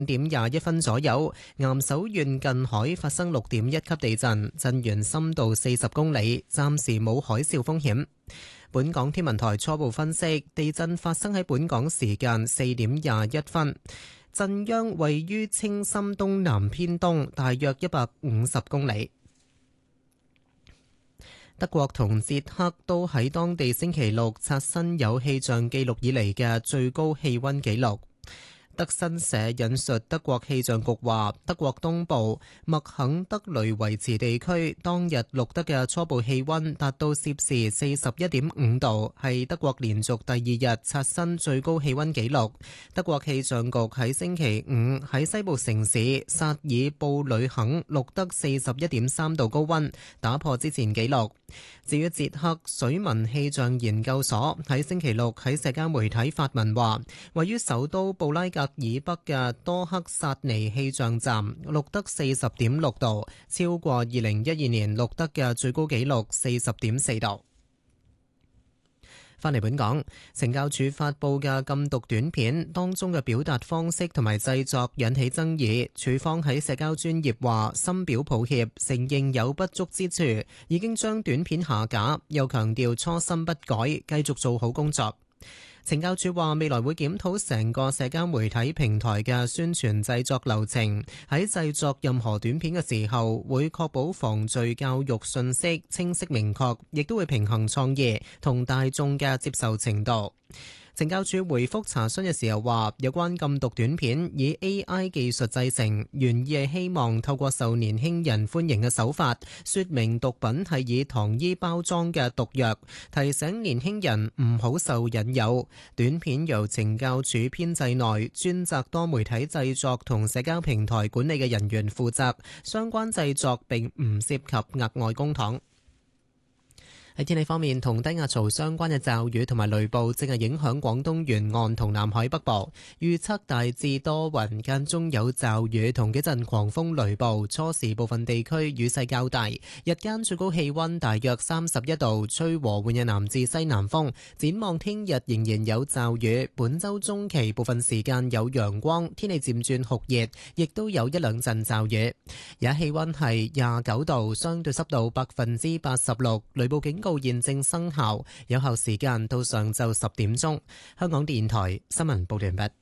5點21分左右，岩手縣近海發生6.1級地震，震源深度40公里，暫時冇海嘯風險。本港天文台初步分析，地震發生喺本港時間4點21分，震央位於青森東南偏東，大約150公里。德國同捷克都喺當地星期六刷新有氣象記錄以嚟嘅最高氣溫紀錄。德新社引述德國氣象局話，德國東部麥肯德雷維茨地區當日錄得嘅初步氣溫達到攝氏41.5度，係德國連續第二日刷新最高氣溫紀錄。德國氣象局喺星期五喺西部城市薩爾布呂肯錄得41.3度高溫，打破之前紀錄。至於捷克水文氣象研究所喺星期六喺社交媒體發文話，位於首都布拉格以北嘅多克薩尼氣象站錄得40.6度，超過2012年錄得嘅最高紀錄40.4度。返嚟本港，懲教署發布嘅禁毒短片當中嘅表達方式同埋製作引起爭議，署方喺社交專頁話深表抱歉，承認有不足之處，已經將短片下架，又強調初心不改，繼續做好工作。懲教署話未來會檢討成個社交媒體平台嘅宣傳製作流程，喺製作任何短片嘅時候，會確保防罪教育信息清晰明確，亦都會平衡創意同大眾嘅接受程度。懲教署回覆查詢嘅時候話，有關禁毒短片以 AI 技術製成，原意係希望透過受年輕人歡迎嘅手法，說明毒品係以糖衣包裝嘅毒藥，提醒年輕人唔好受引誘。短片由懲教署編制內專責多媒體製作同社交平台管理嘅人員負責，相關製作並唔涉及額外公帑。喺天氣方面，同低壓槽相關嘅驟雨同埋雷暴正係影響廣東沿岸同南海北部，預測大致多雲，間中有驟雨同幾陣狂風雷暴，初時部分地區雨勢較大，日間最高氣溫大約31度，吹和緩嘅南至西南風。展望聽日仍然有驟雨，本週中期部分時間有陽光，天氣漸轉酷熱，亦都有一兩陣驟雨。而家氣溫係29度，相對濕度86%，雷暴警告現正生效，有效時間到上晝10點鐘。香港電台新聞報道完畢。